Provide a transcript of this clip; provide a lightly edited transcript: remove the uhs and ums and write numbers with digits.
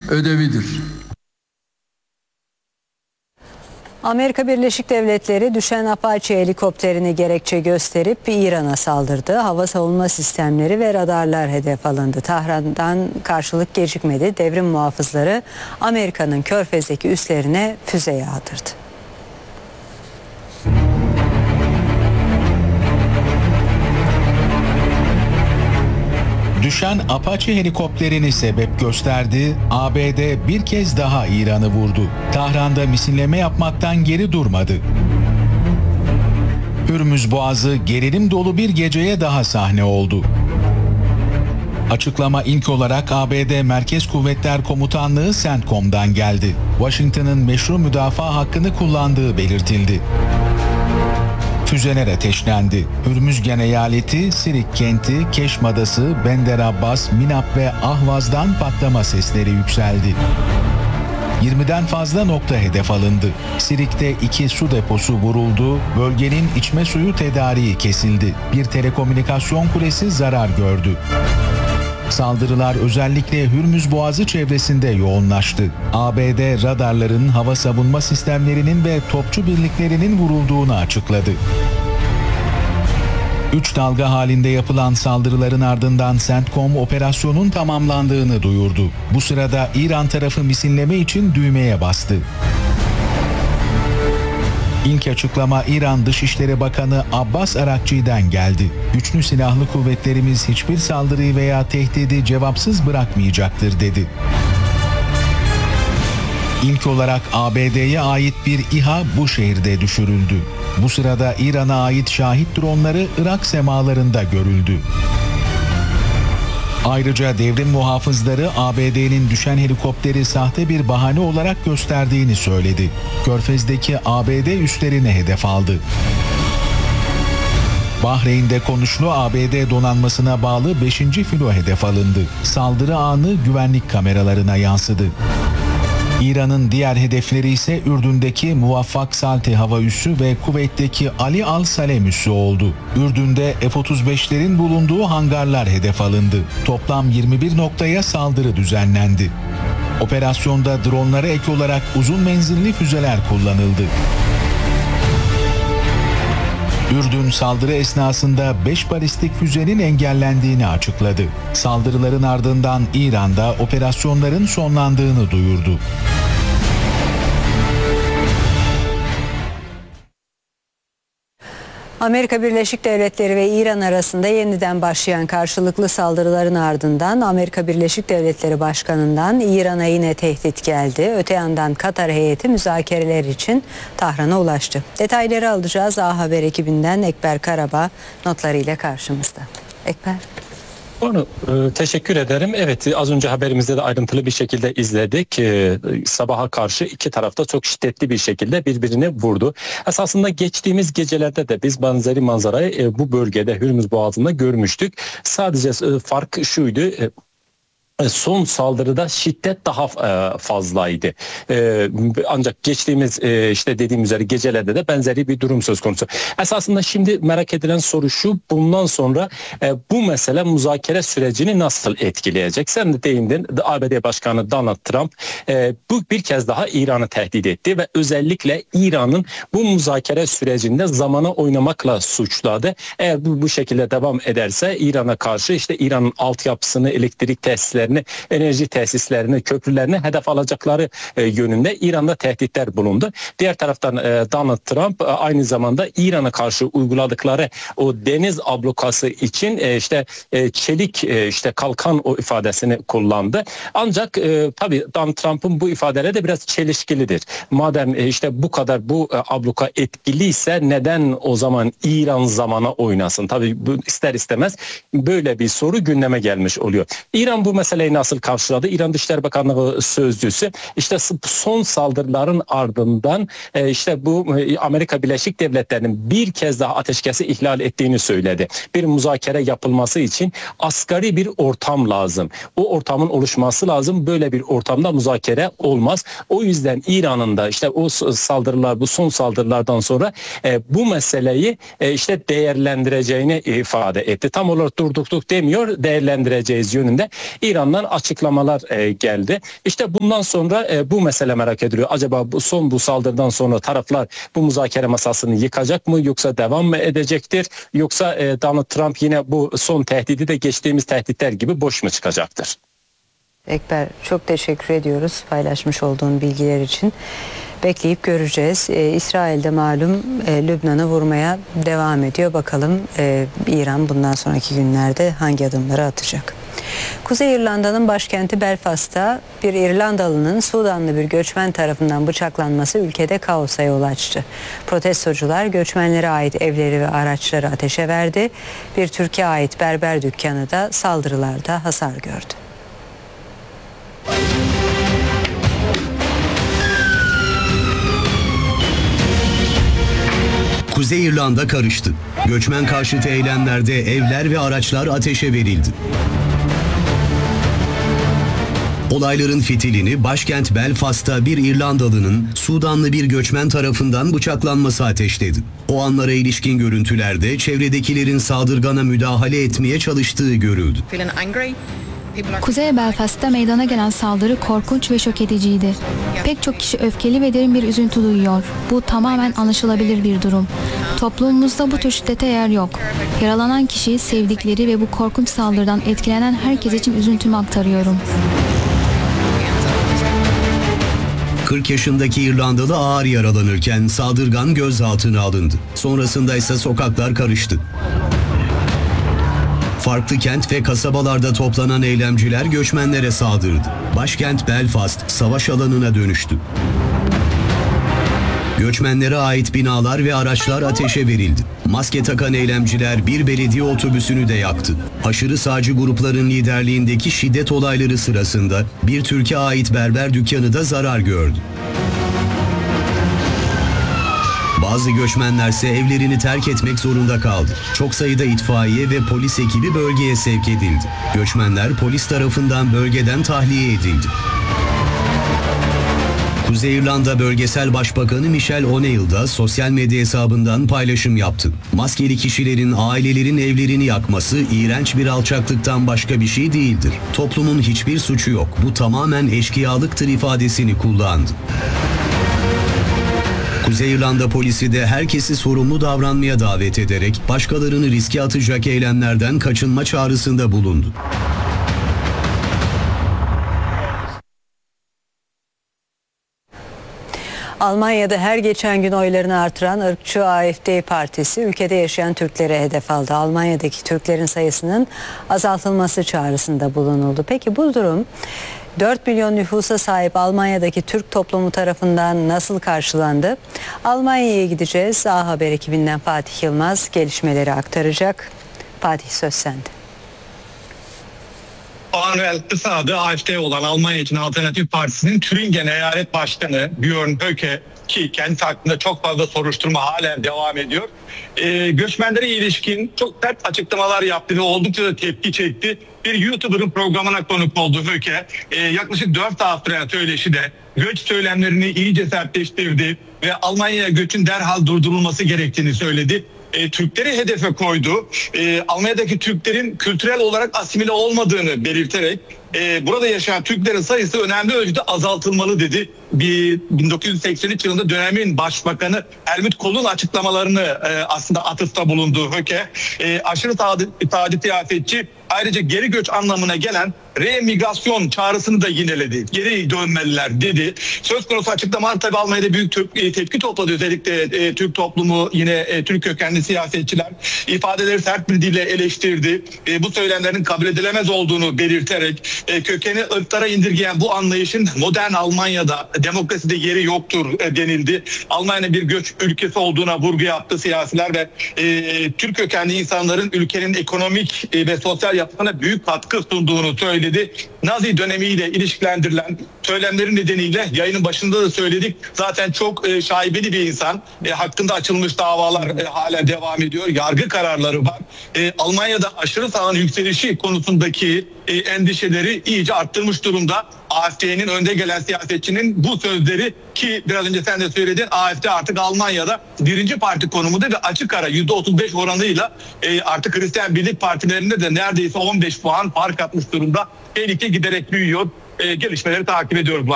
ödevidir. Amerika Birleşik Devletleri düşen Apache helikopterini gerekçe gösterip İran'a saldırdı. Hava savunma sistemleri ve radarlar hedef alındı. Tahran'dan karşılık gecikmedi. Devrim muhafızları Amerika'nın Körfez'deki üslerine füze yağdırdı. Düşen Apache helikopterini sebep gösterdi, ABD bir kez daha İran'ı vurdu. Tahran'da misilleme yapmaktan geri durmadı. Hürmüz Boğazı gerilim dolu bir geceye daha sahne oldu. Açıklama ilk olarak ABD Merkez Kuvvetler Komutanlığı CENTCOM'dan geldi. Washington'ın meşru müdafaa hakkını kullandığı belirtildi. Füzeler ateşlendi. Hürmüzgan eyaleti, Sirik kenti, Keşm Adası, Bender Abbas, Minap ve Ahvaz'dan patlama sesleri yükseldi. 20'den fazla nokta hedef alındı. Sirik'te 2 su deposu vuruldu, bölgenin içme suyu tedariği kesildi. Bir telekomünikasyon kulesi zarar gördü. Saldırılar özellikle Hürmüz Boğazı çevresinde yoğunlaştı. ABD radarların, hava savunma sistemlerinin ve topçu birliklerinin vurulduğunu açıkladı. 3 dalga halinde yapılan saldırıların ardından CENTCOM operasyonun tamamlandığını duyurdu. Bu sırada İran tarafı misilleme için düğmeye bastı. İlk açıklama İran Dışişleri Bakanı Abbas Arakçı'dan geldi. Güçlü silahlı kuvvetlerimiz hiçbir saldırıyı veya tehdidi cevapsız bırakmayacaktır dedi. İlk olarak ABD'ye ait bir İHA bu şehirde düşürüldü. Bu sırada İran'a ait şahit dronları Irak semalarında görüldü. Ayrıca devrim muhafızları ABD'nin düşen helikopteri sahte bir bahane olarak gösterdiğini söyledi. Körfez'deki ABD üslerini hedef aldı. Bahreyn'de Konuşlu ABD donanmasına bağlı 5. filo hedef alındı. Saldırı anı güvenlik kameralarına yansıdı. İran'ın diğer hedefleri ise Ürdün'deki Muvaffak Salti hava üssü ve Kuveyt'teki Ali Al Salem üssü oldu. Ürdün'de F-35'lerin bulunduğu hangarlar hedef alındı. Toplam 21 noktaya saldırı düzenlendi. Operasyonda dronlara ek olarak uzun menzilli füzeler kullanıldı. Ürdün saldırı esnasında 5 balistik füzenin engellendiğini açıkladı. Saldırıların ardından İran'da operasyonların sonlandığını duyurdu. Amerika Birleşik Devletleri ve İran arasında yeniden başlayan karşılıklı saldırıların ardından Amerika Birleşik Devletleri Başkanı'ndan İran'a yine tehdit geldi. Öte yandan Katar heyeti müzakereler için Tahran'a ulaştı. Detayları alacağız. A Haber ekibinden Ekber Karabağ notlarıyla karşımızda. Ekber. Teşekkür ederim. Evet, az önce haberimizde de ayrıntılı bir şekilde izledik. Sabaha karşı iki tarafta çok şiddetli bir şekilde birbirini vurdu. Esasında geçtiğimiz gecelerde de biz benzeri manzarayı bu bölgede Hürmüz Boğazı'nda görmüştük. Sadece fark şuydu. Son saldırıda şiddet daha fazlaydı. Ancak geçtiğimiz işte dediğim üzere gecelerde de benzeri bir durum söz konusu. Esasında şimdi merak edilen soru şu: bundan sonra bu mesele müzakere sürecini nasıl etkileyecek? Sen de değindin. ABD Başkanı Donald Trump bu bir kez daha İran'ı tehdit etti ve özellikle İran'ın bu müzakere sürecinde zamana oynamakla suçladı. Eğer bu şekilde devam ederse İran'a karşı işte İran'ın altyapısını, elektrik tesislerini, enerji tesislerini, köprülerini hedef alacakları yönünde İran'da tehditler bulundu. Diğer taraftan Donald Trump aynı zamanda İran'a karşı uyguladıkları o deniz ablukası için işte çelik işte kalkan o ifadesini kullandı. Ancak tabii Donald Trump'ın bu ifadeleri de biraz çelişkilidir. Madem işte bu kadar bu abluka etkiliyse neden o zaman İran zamana oynasın? Tabii bu ister istemez böyle bir soru gündeme gelmiş oluyor. İran bu meseleyi nasıl karşıladı? İran Dışişleri Bakanlığı sözcüsü işte son saldırıların ardından işte bu Amerika Birleşik Devletleri'nin bir kez daha ateşkesi ihlal ettiğini söyledi. Bir müzakere yapılması için asgari bir ortam lazım. O ortamın oluşması lazım. Böyle bir ortamda müzakere olmaz. O yüzden İran'ın da işte o saldırılar, bu son saldırılardan sonra bu meseleyi işte değerlendireceğini ifade etti. Tam olarak durdurduk demiyor, değerlendireceğiz yönünde. İran İran'dan açıklamalar geldi. İşte bundan sonra bu mesele merak ediliyor. Acaba bu saldırıdan sonra taraflar bu müzakere masasını yıkacak mı, yoksa devam mı edecektir, yoksa Donald Trump yine bu son tehdidi de geçtiğimiz tehditler gibi boş mu çıkacaktır? Ekber, çok teşekkür ediyoruz paylaşmış olduğun bilgiler için. Bekleyip göreceğiz. İsrail'de malum Lübnan'ı vurmaya devam ediyor. Bakalım İran bundan sonraki günlerde hangi adımları atacak? Kuzey İrlanda'nın başkenti Belfast'ta bir İrlandalı'nın Sudanlı bir göçmen tarafından bıçaklanması ülkede kaosa yol açtı. Protestocular göçmenlere ait evleri ve araçları ateşe verdi. Bir Türkiye ait berber dükkanı da saldırılarda hasar gördü. Kuzey İrlanda karıştı. Göçmen karşıtı eylemlerde evler ve araçlar ateşe verildi. Olayların fitilini başkent Belfast'ta bir İrlandalı'nın Sudanlı bir göçmen tarafından bıçaklanması ateşledi. O anlara ilişkin görüntülerde çevredekilerin saldırgana müdahale etmeye çalıştığı görüldü. Kuzey Belfast'ta meydana gelen saldırı korkunç ve şok ediciydi. Pek çok kişi öfkeli ve derin bir üzüntü duyuyor. Bu tamamen anlaşılabilir bir durum. Toplumumuzda bu tür şiddete yer yok. Yaralanan kişi, sevdikleri ve bu korkunç saldırıdan etkilenen herkes için üzüntümü aktarıyorum. 40 yaşındaki İrlandalı ağır yaralanırken saldırgan gözaltına alındı. Sonrasında ise sokaklar karıştı. Farklı kent ve kasabalarda toplanan eylemciler göçmenlere saldırdı. Başkent Belfast savaş alanına dönüştü. Göçmenlere ait binalar ve araçlar ateşe verildi. Maske takan eylemciler bir belediye otobüsünü de yaktı. Aşırı sağcı grupların liderliğindeki şiddet olayları sırasında bir Türkiye ait berber dükkanı da zarar gördü. Bazı göçmenlerse evlerini terk etmek zorunda kaldı. Çok sayıda itfaiye ve polis ekibi bölgeye sevk edildi. Göçmenler polis tarafından bölgeden tahliye edildi. Kuzey İrlanda Bölgesel Başbakanı Michelle O'Neill da sosyal medya hesabından paylaşım yaptı. Maskeli kişilerin ailelerin evlerini yakması iğrenç bir alçaklıktan başka bir şey değildir. Toplumun hiçbir suçu yok. Bu tamamen eşkıyalıktır ifadesini kullandı. Kuzey İrlanda polisi de herkesi sorumlu davranmaya davet ederek başkalarını riske atacak eylemlerden kaçınma çağrısında bulundu. Almanya'da her geçen gün oylarını artıran ırkçı AfD partisi ülkede yaşayan Türklere hedef aldı. Almanya'daki Türklerin sayısının azaltılması çağrısında bulunuldu. Peki bu durum 4 milyon nüfusa sahip Almanya'daki Türk toplumu tarafından nasıl karşılandı? Almanya'ya gideceğiz. A Haber ekibinden Fatih Yılmaz gelişmeleri aktaracak. Fatih, söz sende. Manuel Kısadı AfD olan Almanya için Alternatif Partisi'nin Türingen Eyalet Başkanı Björn Höcke, ki kendisi hakkında çok fazla soruşturma halen devam ediyor. Göçmenlere ilişkin çok sert açıklamalar yaptı ve oldukça da tepki çekti. Bir YouTuber'ın programına konuk oldu Höcke. Yaklaşık 4 saat süren söyleşide göç söylemlerini iyice sertleştirdi ve Almanya'ya göçün derhal durdurulması gerektiğini söyledi. Türkleri hedefe koydu. Almanya'daki Türklerin kültürel olarak asimile olmadığını belirterek burada yaşayan Türklerin sayısı önemli ölçüde azaltılmalı dedi. 1983 yılında dönemin başbakanı Helmut Kohl'un açıklamalarını aslında atıfta bulundu Höcke. Aşırı sağcı siyasetçi ayrıca geri göç anlamına gelen re-migrasyon çağrısını da yineledi. Geri dönmeliler dedi. Söz konusu açıklamalar tabii Almanya'da büyük tepki topladı. Özellikle Türk toplumu, yine Türk kökenli siyasetçiler ifadeleri sert bir dille eleştirdi. Bu söylemlerin kabul edilemez olduğunu belirterek kökeni ırklara indirgeyen bu anlayışın modern Almanya'da demokraside yeri yoktur denildi. Almanya bir göç ülkesi olduğuna vurgu yaptı siyasiler ve Türk kökenli insanların ülkenin ekonomik ve sosyal yapısına büyük katkı sunduğunu söyledi. Nazi dönemiyle ilişkilendirilen söylemlerin nedeniyle yayının başında da söyledik. Zaten çok şaibeli bir insan. Hakkında açılmış davalar hala devam ediyor. Yargı kararları var. Almanya'da aşırı sağın yükselişi konusundaki endişeleri iyice arttırmış durumda. AfD'nin önde gelen siyasetçinin bu sözleri, ki biraz önce sen de söyledin, AfD artık Almanya'da birinci parti konumunda ve açık ara %35 oranıyla artık Hristiyan Birlik Partilerinde de neredeyse 15 puan fark atmış durumda. Tehlike giderek büyüyor. Gelişmeleri takip ediyoruz.